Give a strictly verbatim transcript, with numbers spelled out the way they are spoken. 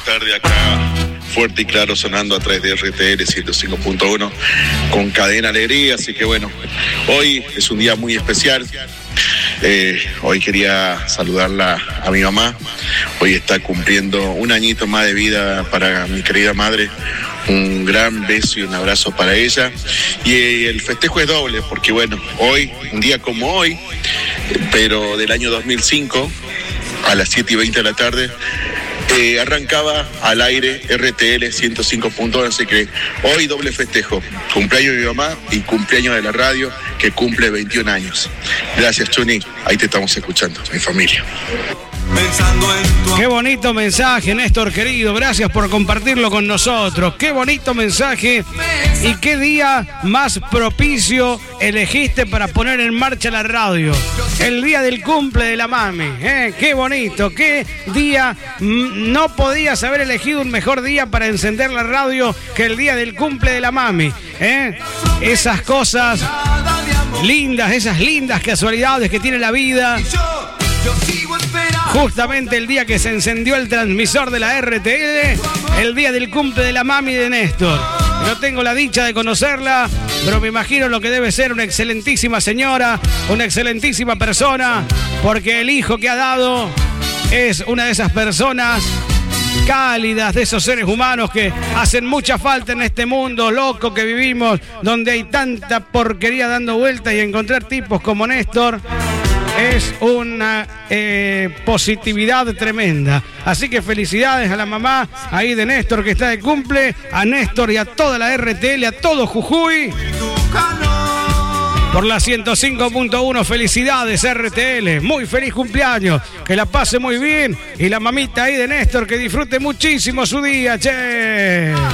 tarde acá, fuerte y claro, sonando a través de R T L ciento cinco punto uno con Cadena Alegría. Así que bueno, hoy es un día muy especial. Eh, hoy quería saludarla a mi mamá. Hoy está cumpliendo un añito más de vida para mi querida madre. Un gran beso y un abrazo para ella. Y el festejo es doble, porque bueno, hoy, un día como hoy, pero del año dos mil cinco, a las siete y veinte de la tarde, eh, arrancaba al aire R T L ciento cinco punto uno, así que hoy doble festejo, cumpleaños de mi mamá y cumpleaños de la radio, que cumple veintiún años. Gracias, Chuni, ahí te estamos escuchando, mi familia. Qué bonito mensaje, Néstor querido, gracias por compartirlo con nosotros. Qué bonito mensaje y qué día más propicio elegiste para poner en marcha la radio. El día del cumple de la mami, ¿eh? Qué bonito, qué día. No podías haber elegido un mejor día para encender la radio que el día del cumple de la mami, ¿eh? Esas cosas lindas, esas lindas casualidades que tiene la vida. Justamente el día que se encendió el transmisor de la R T L, el día del cumple de la mami de Néstor. No tengo la dicha de conocerla, pero me imagino lo que debe ser una excelentísima señora, una excelentísima persona, porque el hijo que ha dado es una de esas personas cálidas, de esos seres humanos que hacen mucha falta en este mundo loco que vivimos, donde hay tanta porquería dando vueltas, y encontrar tipos como Néstor es una eh, positividad tremenda. Así que felicidades a la mamá ahí de Néstor, que está de cumple, a Néstor y a toda la R T L, a todo Jujuy. Por la ciento cinco punto uno, felicidades R T L, muy feliz cumpleaños, que la pase muy bien, y la mamita ahí de Néstor, que disfrute muchísimo su día, che.